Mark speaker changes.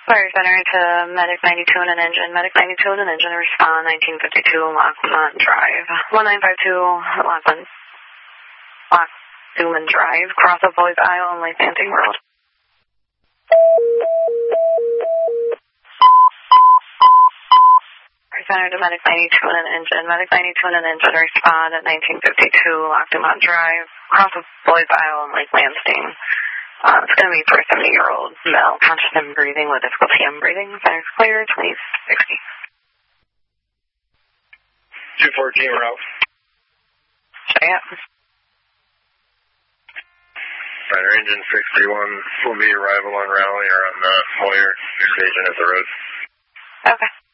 Speaker 1: Fire center to Medic 92 and an engine. Medic 92 and an engine, respond 1952 Lockman Drive. 1952 Lockman Drive. Cross of Boys Isle and Lake Fancy World. Fire center to Medic 92 and an engine. Medic 92 and an engine, respond at 1952 Lockman Drive. Cross of Boys Isle and Lake Lansing. It's going to be for a 70-year-old male, conscious and breathing with difficulty in breathing. Center's clear, 2060.
Speaker 2: 214 route.
Speaker 1: Yeah.
Speaker 2: Rider engine 631 will be arrival on Raleigh or on Moyer station at the road.
Speaker 1: Okay.